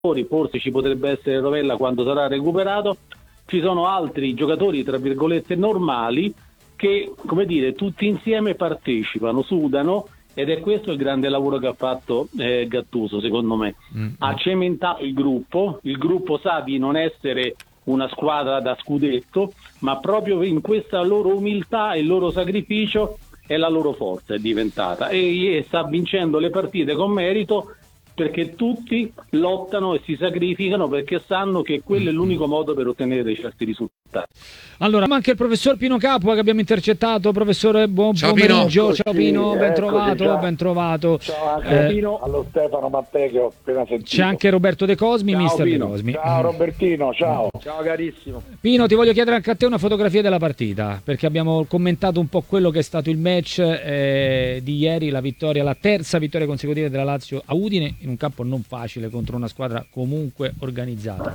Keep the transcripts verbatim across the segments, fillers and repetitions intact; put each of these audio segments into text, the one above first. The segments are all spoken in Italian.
forse ci potrebbe essere Rovella quando sarà recuperato, ci sono altri giocatori tra virgolette normali che, come dire, tutti insieme partecipano, sudano, ed è questo il grande lavoro che ha fatto eh, Gattuso, secondo me. Mm-hmm. Ha cementato il gruppo, il gruppo sa di non essere una squadra da scudetto, ma proprio in questa loro umiltà e il loro sacrificio è la loro forza, è diventata, e, e sta vincendo le partite con merito, perché tutti lottano e si sacrificano perché sanno che quello è l'unico modo per ottenere certi risultati. Allora, ma anche il professor Pino Capua che abbiamo intercettato. Professore, buon ciao pomeriggio. Pino. Ciao Pino, ben eccoci, trovato, già. ben trovato. Ciao anche eh, Pino, allo Stefano Mattei che ho appena sentito. C'è anche Roberto De Cosmi, ciao, mister Pino. De Cosmi. Ciao Robertino, ciao. Ciao carissimo. Pino, ti voglio chiedere anche a te una fotografia della partita, perché abbiamo commentato un po' quello che è stato il match eh, di ieri, la vittoria, la terza vittoria consecutiva della Lazio a Udine, in un campo non facile contro una squadra comunque organizzata.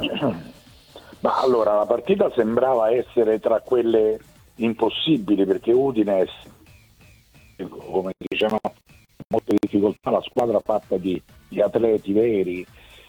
Ma allora, la partita sembrava essere tra quelle impossibili, perché Udine è, come dicevamo, molte difficoltà, la squadra fatta di, di atleti veri,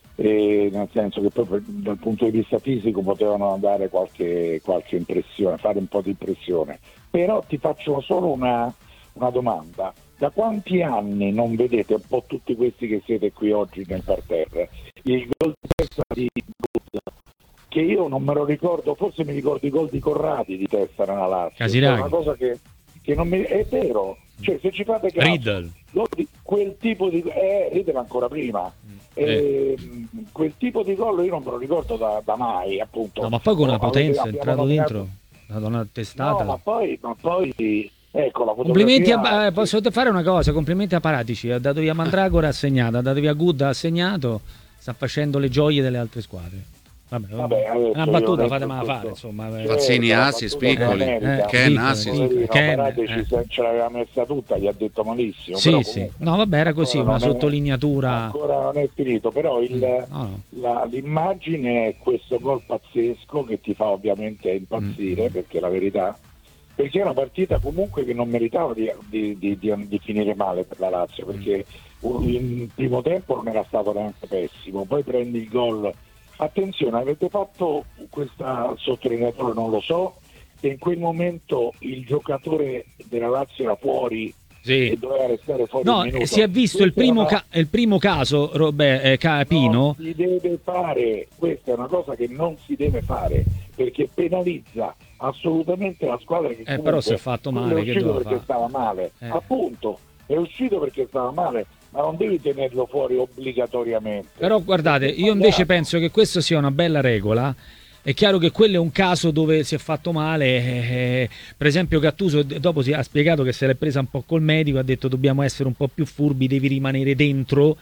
e nel senso che poi dal punto di vista fisico potevano dare qualche, qualche impressione, fare un po' di impressione. Però ti faccio solo una, una domanda: da quanti anni non vedete, un po' tutti questi che siete qui oggi nel parterre, il gol di testa di Buda, che io non me lo ricordo, forse mi ricordo i gol di Corradi di testa nella Lazio, è una cosa che, che non mi è vero, cioè se ci fate caso, Riddle, quel tipo di eh, Riddle ancora prima, eh. Eh, quel tipo di gol io non me lo ricordo da, da mai, appunto. No, ma poi con una potenza è entrato nominato... dentro, ha dato una testata. No, ma poi, ma poi ecco, la complimenti a, eh, posso fare una cosa, complimenti a Paratici, ha dato via Mandragora, ha segnato, ha dato via Gudda, ha segnato, sta facendo le gioie delle altre squadre. Vabbè, vabbè, una battuta fatemela fare, insomma. Fazzini, Assis, piccoli, eh, Ken, Assis. Ken, eh. ce l'aveva messa tutta, gli ha detto malissimo. Sì, però sì. No, vabbè, era così, una sottolineatura. Ancora non è finito, però il, no, no. La, l'immagine è questo gol pazzesco che ti fa ovviamente impazzire, mm. perché la verità, perché è una partita comunque che non meritava di, di, di, di, di finire male per la Lazio, perché mm. il primo tempo non era stato neanche pessimo, poi prendi il gol. Attenzione, avete fatto questa sottolineatura, non lo so, che in quel momento il giocatore della Lazio era fuori, sì, e doveva restare fuori. No, un minuto. Si è visto il primo, ca- il primo caso, Robè, eh, Capino. Non si deve fare, questa è una cosa che non si deve fare, perché penalizza assolutamente la squadra che eh, però si è fatto male, è che uscito perché fare? stava male, eh. appunto, è uscito perché stava male. Ma non devi tenerlo fuori obbligatoriamente. Però guardate, io invece penso che questa sia una bella regola. È chiaro che quello è un caso dove si è fatto male, eh, per esempio Gattuso dopo si ha spiegato che se l'è presa un po' col medico, ha detto dobbiamo essere un po' più furbi, devi rimanere dentro,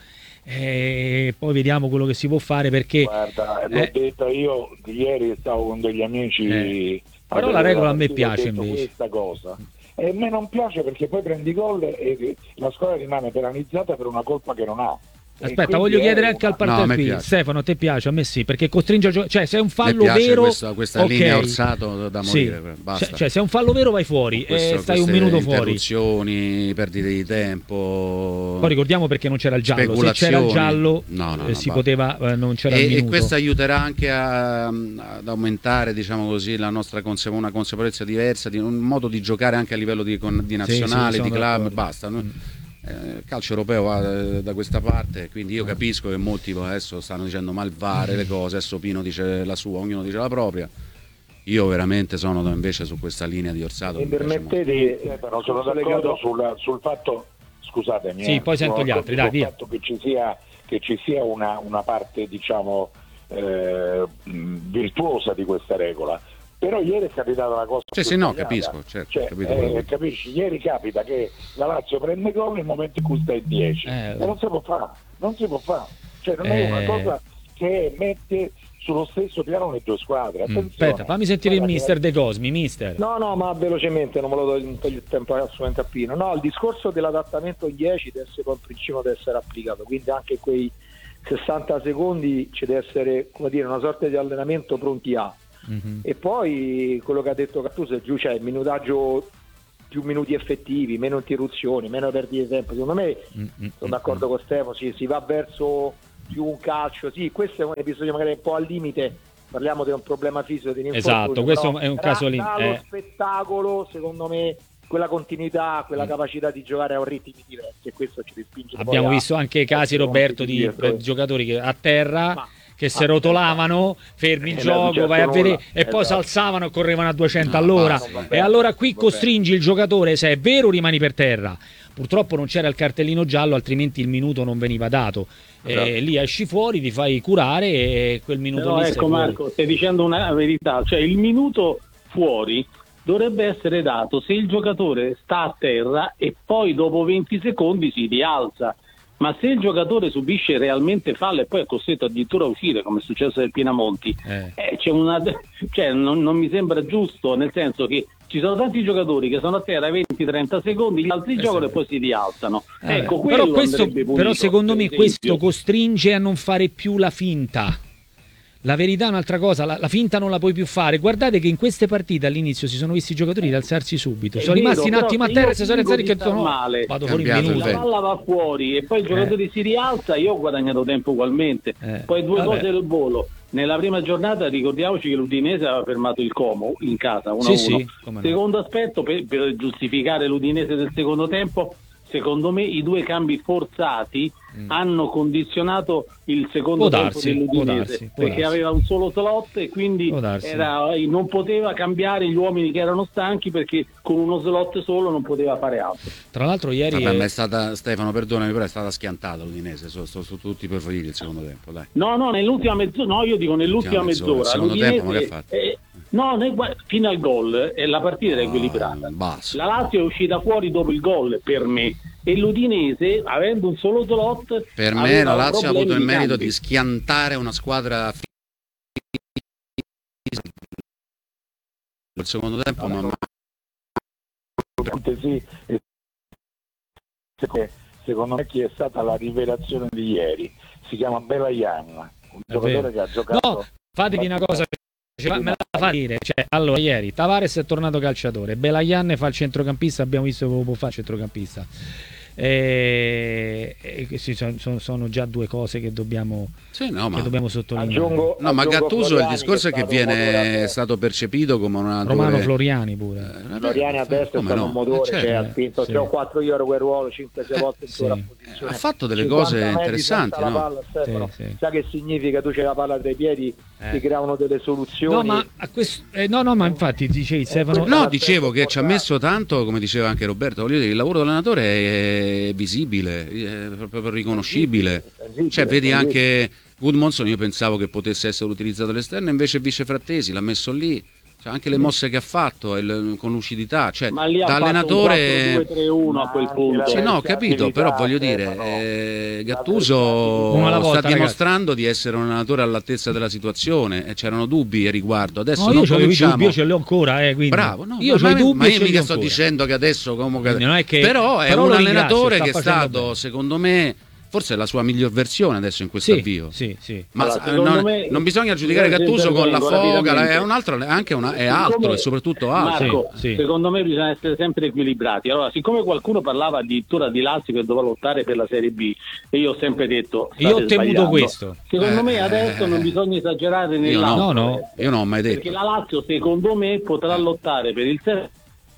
eh, poi vediamo quello che si può fare, perché guarda, l'ho eh, detto io ieri, stavo con degli amici, eh, però la regola a me piace invece questa cosa. E a me non piace perché poi prendi gol e la squadra rimane penalizzata per una colpa che non ha. Aspetta, voglio chiedere anche al partner no, qui. Stefano, a te piace? A me sì, perché costringe a giocare. Cioè, se è un fallo vero, questa, questa okay, linea Orsato da morire. Sì. Basta. Cioè, se è un fallo vero, vai fuori questo, e stai un minuto fuori. Interruzioni, perdite di tempo. Poi ricordiamo perché non c'era il giallo. Se c'era il giallo, no, no, eh, no, si va. poteva, eh, non c'era e, il minuto. E questo aiuterà anche a, ad aumentare, diciamo così, la nostra consapevolezza, una consapevolezza diversa, di un modo di giocare anche a livello di, di nazionale, sì, sì, di club. D'accordo. Basta. No? Mm. Il calcio europeo va da questa parte, quindi io capisco che molti adesso stanno dicendo malvare le cose, adesso Pino dice la sua, ognuno dice la propria. Io veramente sono invece su questa linea di Orsato. Mi permettete, eh, però sono d'accordo sul, sul fatto, scusatemi, sì, eh, poi sento gli altri, dai, via. Fatto che ci sia, che ci sia una, una parte, diciamo, eh, virtuosa di questa regola. Però ieri è capitata una cosa. Sì, sì, no, capisco, certo, cioè, eh, capisci? Ieri capita che la Lazio prende gol nel momento in cui sta in dieci eh, e non si può fare, non si può fare. Cioè non è eh... una cosa che mette sullo stesso piano le due squadre. Attenzione. Aspetta, fammi sentire il mister De Cosmi, mister. No, no, ma velocemente, non me lo do il tempo assolutamente a Pino. No, il discorso dell'adattamento in dieci deve essere poi un principio deve essere applicato, quindi anche quei sessanta secondi ci deve essere, come dire, una sorta di allenamento pronti a. Mm-hmm. E poi quello che ha detto Gattuso è giù, cioè il minutaggio, più minuti effettivi, meno interruzioni, meno perdite di tempo. Secondo me mm-hmm. sono d'accordo con Stefano, si, si va verso più un calcio, sì, questo è un episodio magari un po' al limite, parliamo di un problema fisico, di un infortunio, esatto, questo è un caso lì. Dallo eh. spettacolo, secondo me, quella continuità, quella mm. capacità di giocare a ritmi diversi, e questo ci respinge. Abbiamo poi visto a, anche casi, Roberto, di eh, giocatori che a terra Ma, che si rotolavano, fermi il eh, gioco, vai a vedere, e esatto. poi si alzavano e correvano a duecento no, all'ora. no, E allora qui costringi il giocatore, se è vero rimani per terra. Purtroppo non c'era il cartellino giallo, altrimenti il minuto non veniva dato. Esatto. E lì esci fuori, ti fai curare e quel minuto Però lì ecco Marco, fuori. Stai dicendo una verità, cioè il minuto fuori dovrebbe essere dato se il giocatore sta a terra e poi dopo venti secondi si rialza. Ma se il giocatore subisce realmente fallo e poi è costretto addirittura a uscire, come è successo del Pinamonti, eh. Eh, c'è una, cioè, non, non mi sembra giusto, nel senso che ci sono tanti giocatori che sono a terra venti trenta secondi, gli altri esatto. giocano e poi si rialzano. Eh, ecco, però, questo, punito, però secondo me esempio. questo costringe a non fare più la finta. La verità è un'altra cosa, la, la finta non la puoi più fare. Guardate che in queste partite all'inizio si sono visti i giocatori rialzarsi subito, sono vero, rimasti un attimo a terra e si sono rialzati che sono male. Vado fuori in minuto. La palla va fuori e poi il giocatore eh. si rialza, io ho guadagnato tempo ugualmente. Eh. Poi due Vabbè. cose del volo. Nella prima giornata ricordiamoci che l'Udinese aveva fermato il Como in casa uno a uno. Sì, sì, secondo aspetto, per, per giustificare l'Udinese del secondo tempo, secondo me i due cambi forzati mm. hanno condizionato il secondo può tempo darsi, dell'Udinese, può darsi, può perché darsi. aveva un solo slot e quindi era, non poteva cambiare gli uomini che erano stanchi, perché con uno slot solo non poteva fare altro. Tra l'altro ieri Vabbè, è... è stata, Stefano, perdonami, però è stata schiantata l'Udinese, sono, sono, sono tutti per il secondo tempo, dai. No, no, nell'ultima mezz'ora, no, io dico nell'ultima mezz'ora, mezz'ora secondo l'Udinese, tempo, ma che ha fatto? Eh, no, nel, fino al gol e la partita era equilibrata. Ah, la Lazio è uscita fuori dopo il gol per me, e l'Udinese, avendo un solo slot, per me la Lazio ha avuto il merito cambi. di schiantare una squadra il secondo tempo, ma sì. Secondo me chi è stata la rivelazione di ieri si chiama Belayan, un è giocatore vero. che ha giocato. No, fatevi una cosa, me la fa dire, cioè, allora ieri Tavares è tornato calciatore, Belayan fa il centrocampista, abbiamo visto come può fare il centrocampista. E, e sì, sono, sono già due cose che dobbiamo, sì, no, ma... che dobbiamo sottolineare. Aggiungo, no, ma Gattuso il discorso è che viene è stato percepito come un allenatore... Romano Floriani pure. Eh, Floriani a destra è stato no? un motore, certo. che ha spinto tre o quattro euro quel ruolo, cinque sei volte in sì. sola posizione. Ha fatto delle cose interessanti, no? Palla, Stefano, sì, sì. Sa che significa? Tu c'hai la palla tra i piedi, eh. ti creano delle soluzioni. No, ma a questo, eh, no, no, ma infatti dicevi Stefano. No, dicevo che ci ha messo tanto, come diceva anche Roberto, voglio dire, il lavoro dell'allenatore è visibile, è proprio riconoscibile. Cioè, vedi anche Gudmundsson, io pensavo che potesse essere utilizzato all'esterno, invece Vice Frattesi l'ha messo lì. Cioè, anche le mosse che ha fatto il, con lucidità, cioè ma lì da allenatore due tre uno a quel punto. sì, no, ho capito, però voglio dire eh, Gattuso volta, sta ragazzi. dimostrando di essere un allenatore all'altezza della situazione, e c'erano dubbi a riguardo. Adesso no, non io cominciamo... dubbi, io ce li ho ancora, eh, quindi. Bravo, no, io ma, ho i ma, dubbi, ma io mica sto ancora. dicendo che adesso comunque... Non è che... però è però un ringrazio, allenatore che è stato bene. secondo me forse è la sua miglior versione adesso in questo sì, avvio. Sì, sì. Ma allora, non, me, non bisogna giudicare Gattuso con la foga, è un altro, anche una, è altro e soprattutto altro. Marco, sì, sì. Secondo me bisogna essere sempre equilibrati. Allora, siccome qualcuno parlava addirittura di Lazio che doveva lottare per la Serie B, e io ho sempre detto io ho temuto questo. Secondo eh, me adesso eh, non bisogna esagerare io nell'altro. No, no, io non ho mai detto. Perché la Lazio secondo me potrà lottare per il Serie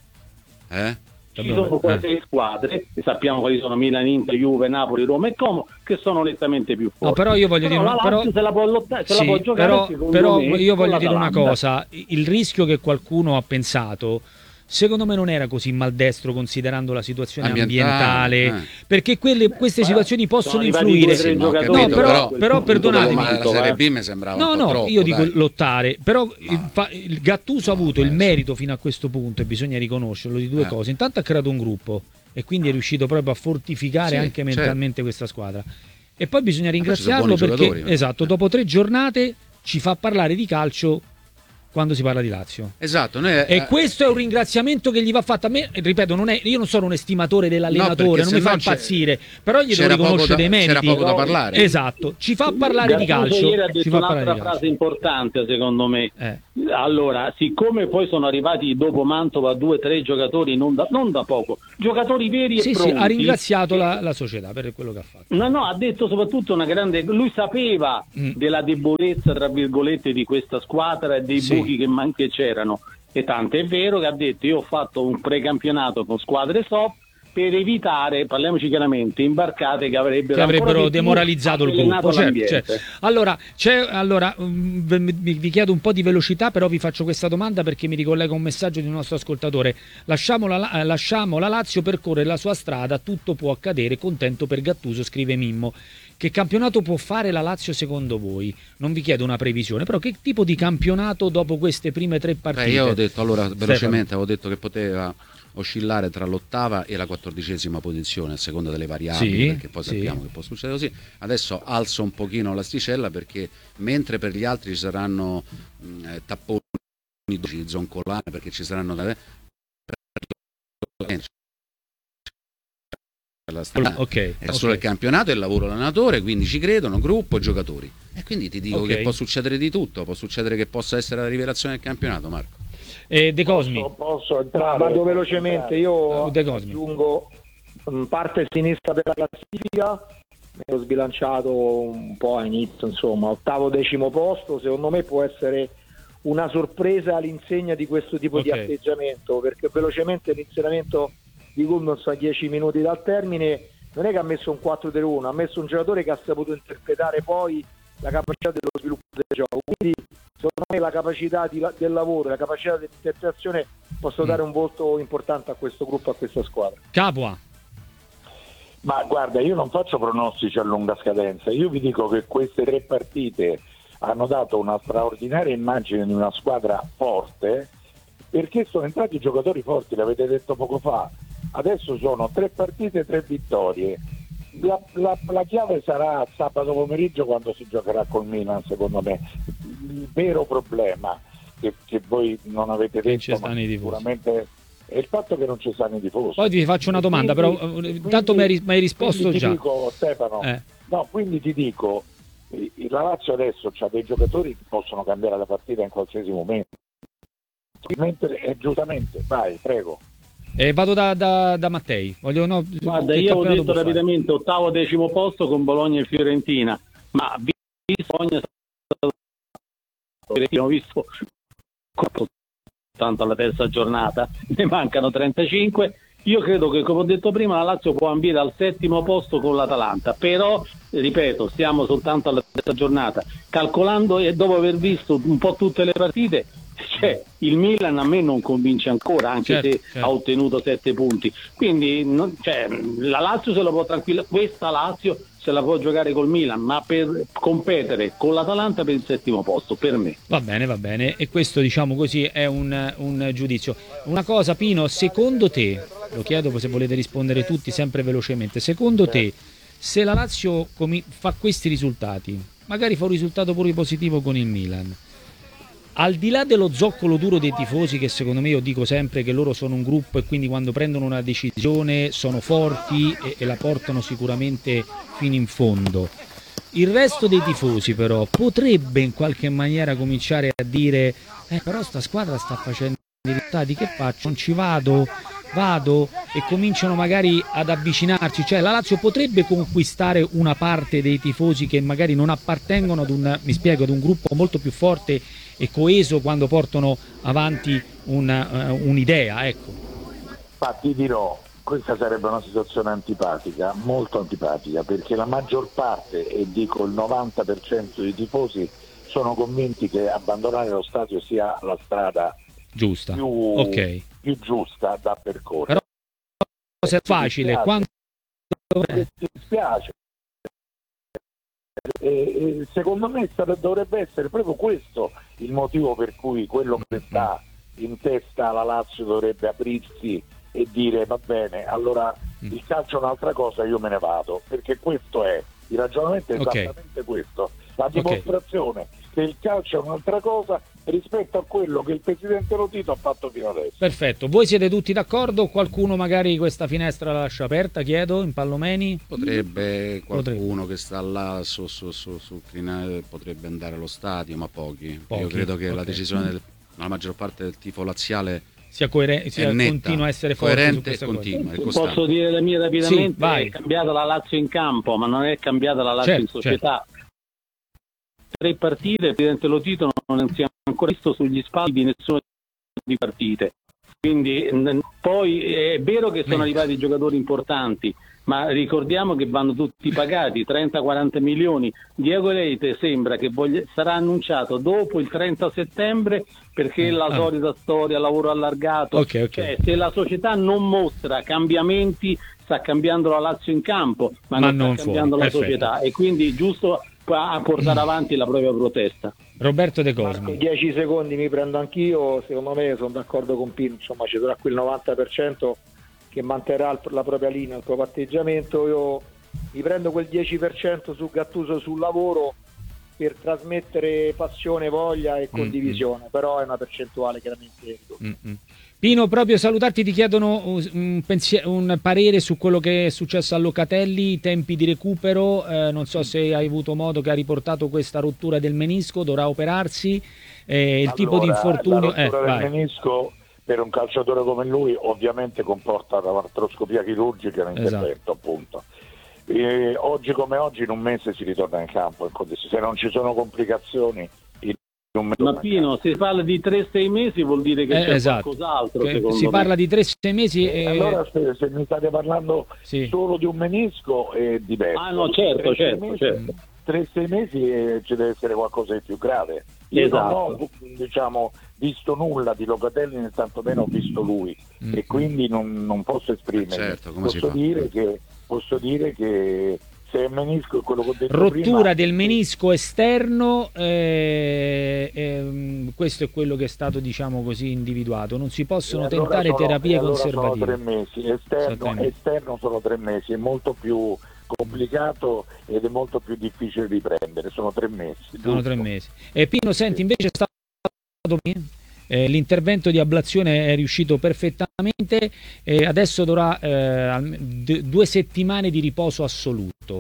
B. Eh? Ci sono quelle sei squadre, e sappiamo quali sono: Milan, Inter, Juve, Napoli, Roma e Como, che sono nettamente più forti. No, però io voglio però dire, la però, Lazio se la può lottare, se sì, la può giocare, però, però me, io voglio dire una l'Atalanta. cosa: il rischio che qualcuno ha pensato, secondo me non era così maldestro considerando la situazione ambientale, ambientale, eh. perché quelle, queste situazioni possono influire. Sì, no, no, però, però, però perdonatemi, la Serie B mi sembrava no, un po' no, troppo, io dico dai. lottare, però no. il, fa, il Gattuso no, ha avuto il penso. merito fino a questo punto, e bisogna riconoscerlo, di due eh. cose. Intanto ha creato un gruppo e quindi è riuscito proprio a fortificare sì, anche certo. mentalmente questa squadra. E poi bisogna ringraziarlo buoni perché giocatori, esatto, eh. dopo tre giornate ci fa parlare di calcio quando si parla di Lazio. Esatto, noi, E eh, questo è un ringraziamento che gli va fatto a me, ripeto, non è, io non sono un estimatore dell'allenatore, no, non mi fa no impazzire, però gli devo c'era poco riconoscere da, dei meriti. c'era poco da parlare. Esatto, ci fa parlare di Gattuso calcio. ieri ha Ci detto fa parlare un'altra di calcio. frase importante secondo me. Eh. Allora, siccome poi sono arrivati dopo Mantova due o tre giocatori, non da, non da poco, giocatori veri sì, e pronti. Sì, ha ringraziato la, la società per quello che ha fatto. No, no, ha detto soprattutto una grande... Lui sapeva mm. della debolezza, tra virgolette, di questa squadra e dei sì. buchi che, man- che c'erano. E tanto è vero che ha detto: io ho fatto un precampionato con squadre soft per evitare, parliamoci chiaramente, imbarcate che avrebbero, che avrebbero demoralizzato il gruppo. Certo, certo. Allora, c'è, allora vi, vi chiedo un po' di velocità, però vi faccio questa domanda perché mi ricollega un messaggio di un nostro ascoltatore. Lasciamo la, lasciamo la Lazio percorrere la sua strada, tutto può accadere, contento per Gattuso, scrive Mimmo. Che campionato può fare la Lazio secondo voi? Non vi chiedo una previsione, però che tipo di campionato dopo queste prime tre partite? Beh, io ho detto, allora, velocemente, avevo detto che poteva oscillare tra l'ottava e la quattordicesima posizione a seconda delle variabili, sì, perché poi sappiamo sì. che può succedere così. Adesso alzo un pochino l'asticella, perché mentre per gli altri ci saranno mh, tapponi zoncolane, perché ci saranno da... la strada, okay, è solo okay. il campionato e il lavoro allenatore, quindi ci credono gruppo e giocatori, e quindi ti dico okay. che può succedere di tutto, può succedere che possa essere la rivelazione del campionato. Marco e De Cosmi, posso, posso entrare, vado velocemente, io aggiungo parte sinistra della classifica, mi ho sbilanciato un po' a inizio, insomma ottavo decimo posto, secondo me può essere una sorpresa all'insegna di questo tipo okay. di atteggiamento, perché velocemente l'inserimento di Gumnos a dieci minuti dal termine non è che ha messo un quattro tre uno, ha messo un giocatore che ha saputo interpretare poi la capacità dello sviluppo del gioco, quindi secondo me la capacità di, del lavoro, la capacità dell'interpretazione possono mm. dare un volto importante a questo gruppo, a questa squadra. Capua. Ma guarda, io non faccio pronostici a lunga scadenza, io vi dico che queste tre partite hanno dato una straordinaria immagine di una squadra forte, perché sono entrati giocatori forti, l'avete detto poco fa. Adesso sono tre partite, tre vittorie. La, la, la chiave sarà sabato pomeriggio, quando si giocherà col Milan, secondo me. Il vero problema che, che voi non avete detto, ma sicuramente è il fatto che non ci stanno i tifosi. Poi ti faccio una domanda, quindi, però intanto mi hai, mi hai risposto già. Ti dico, Stefano, eh. no, quindi ti dico, la Lazio adesso ha dei giocatori che possono cambiare la partita in qualsiasi momento. Mentre, eh, giustamente, vai, prego. Eh, vado da, da, da Mattei. Voglio, no, Guarda, io ho detto rapidamente fare? ottavo decimo posto con Bologna e Fiorentina, ma visto Bologna ho visto tanto alla terza giornata, ne mancano trentacinque. Io credo che, come ho detto prima, la Lazio può ambire al settimo posto con l'Atalanta, però, ripeto, stiamo soltanto alla terza giornata, calcolando e dopo aver visto un po' tutte le partite, cioè, il Milan a me non convince ancora, anche certo, se certo. ha ottenuto sette punti, quindi non, cioè, la Lazio se la può tranquilla, questa Lazio se la può giocare col Milan, ma per competere con l'Atalanta per il settimo posto, per me. Va bene, va bene, e questo, diciamo così, è un, un giudizio. Una cosa, Pino, secondo te, lo chiedo se volete rispondere tutti sempre velocemente, secondo te se la Lazio com- fa questi risultati, magari fa un risultato pure positivo con il Milan, al di là dello zoccolo duro dei tifosi, che secondo me, io dico sempre che loro sono un gruppo e quindi quando prendono una decisione sono forti e, e la portano sicuramente fino in fondo, il resto dei tifosi però potrebbe in qualche maniera cominciare a dire eh però sta squadra sta facendo i risultati, che faccio? Non ci vado? Vado? E cominciano magari ad avvicinarci, cioè la Lazio potrebbe conquistare una parte dei tifosi che magari non appartengono ad un, mi spiego, ad un gruppo molto più forte e coeso quando portano avanti una, uh, un'idea, ecco. Ma ti dirò, questa sarebbe una situazione antipatica, molto antipatica, perché la maggior parte, e dico il novanta per cento dei tifosi, sono convinti che abbandonare lo stadio sia la strada giusta, più, okay. più giusta da percorrere. Però se è facile, ti quando ti spiace. E, e secondo me dovrebbe essere proprio questo il motivo per cui quello che sta in testa alla Lazio dovrebbe aprirsi e dire va bene, allora il calcio è un'altra cosa, io me ne vado, perché questo è il ragionamento, è esattamente okay. questo, la dimostrazione okay. che il calcio è un'altra cosa rispetto a quello che il presidente Lotito ha fatto fino adesso. Perfetto, voi siete tutti d'accordo? Qualcuno magari questa finestra la lascia aperta, chiedo, in Pallomeni? Potrebbe qualcuno Potrebbe. che sta là su, su, su, sul crinale potrebbe andare allo stadio, ma pochi. Pochi, Io credo che okay. la decisione della maggior parte del tifo laziale sia coerente, sia netta, continua a essere forte coerente su e continua. È Posso dire la mia rapidamente? Sì, vai. È cambiata la Lazio in campo, ma non è cambiata la Lazio Certo, in società. Certo. Tre partite, il presidente Lotito non si è ancora visto sugli spalti di nessuna di partite. Quindi n- poi è vero che sono arrivati i giocatori importanti, ma ricordiamo che vanno tutti pagati trenta quaranta milioni. Diego Leite sembra che voglia, sarà annunciato dopo il trenta settembre, perché la ah. solita storia, lavoro allargato. Okay, okay. Cioè, se la società non mostra cambiamenti, sta cambiando la Lazio in campo, ma, ma non, non sta cambiando fuori. la società, e quindi è giusto a portare avanti la propria protesta. Roberto De Marco, Cosmi. dieci secondi mi prendo anch'io, secondo me sono d'accordo con Pino, insomma ci sarà quel novanta per cento che manterrà la propria linea, il proprio atteggiamento. Io mi prendo quel dieci per cento su Gattuso sul lavoro per trasmettere passione, voglia e condivisione, mm-hmm. però è una percentuale chiaramente. Mm-hmm. Pino, proprio salutarti, ti chiedono un, pensier- un parere su quello che è successo a Locatelli, i tempi di recupero, eh, non so se hai avuto modo, che ha riportato questa rottura del menisco, dovrà operarsi, eh, il allora, tipo di infortunio... La rottura eh, del vai. menisco per un calciatore come lui ovviamente comporta un'artroscopia chirurgica e un intervento, esatto. appunto. E oggi come oggi in un mese si ritorna in campo, se non ci sono complicazioni in un mese. Ma Pino, se parla di tre sei mesi vuol dire che eh, c'è esatto. qualcos'altro, che secondo si me. parla di tre sei mesi e... e... allora se, se mi state parlando sì. solo di un menisco è diverso. Ah no, certo, certo, mesi, certo. tre sei mesi eh, ci deve essere qualcosa di più grave. Io esatto. non ho diciamo visto nulla di Locatelli, né tantomeno ho visto lui, mm. e quindi non, non posso esprimermi. Certo, come posso, si fa? dire che, posso dire che se è menisco è quello che ho detto rottura prima, del menisco esterno, eh, eh, questo è quello che è stato, diciamo così, individuato. Non si possono allora tentare sono, terapie allora conservative. Sono tre mesi, esterno, sono tre mesi. esterno sono tre mesi, è molto più complicato ed è molto più difficile riprendere, sono tre mesi. Sono giusto? tre mesi. E Pino, senti, invece è stato eh, l'intervento di ablazione è riuscito perfettamente, e adesso dovrà eh, d- due settimane di riposo assoluto.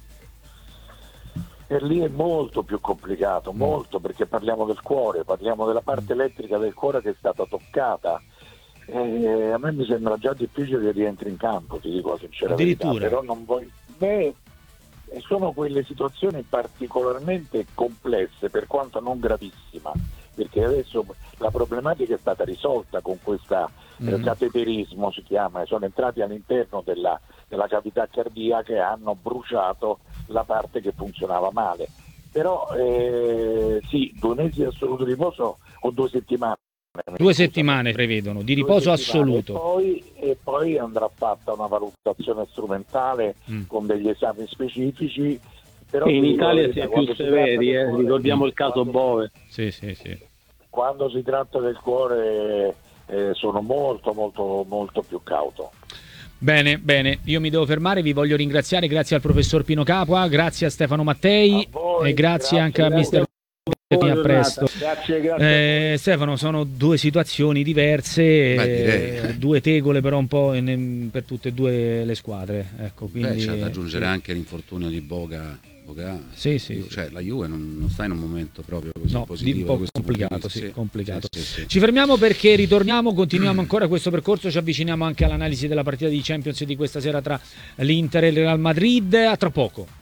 E lì è molto più complicato, molto, perché parliamo del cuore, parliamo della parte elettrica del cuore che è stata toccata. E a me mi sembra già difficile che rientri in campo, ti dico la sincera verità, però non voglio. Beh, sono quelle situazioni particolarmente complesse, per quanto non gravissima, perché adesso la problematica è stata risolta con questa mm-hmm. cateterismo, si chiama, sono entrati all'interno della, della cavità cardiaca e hanno bruciato la parte che funzionava male. Però eh, sì, due mesi di assoluto riposo o due settimane. Due settimane prevedono di riposo assoluto. E poi, e poi andrà fatta una valutazione strumentale mm. con degli esami specifici. Però in Italia si è più severi, eh, cuore, ricordiamo il caso quando, Bove. Sì, sì, sì. Quando si tratta del cuore eh, sono molto, molto, molto più cauto. Bene, bene, io mi devo fermare, vi voglio ringraziare, grazie al professor Pino Capua, grazie a Stefano Mattei a voi, e grazie, grazie anche a mister A presto. Grazie, grazie. Eh, Stefano, sono due situazioni diverse, eh, due tegole però un po' in, per tutte e due le squadre. Ecco, quindi, Beh, c'è da aggiungere sì. anche l'infortunio di Boga. Boga. Sì, sì, cioè, sì. La Juve non, non sta in un momento proprio così no, positivo. Un po' complicato, sì, sì, complicato. Sì, sì, sì. Ci fermiamo perché ritorniamo, continuiamo ancora questo percorso, ci avviciniamo anche all'analisi della partita di Champions di questa sera tra l'Inter e il Real Madrid. A tra poco.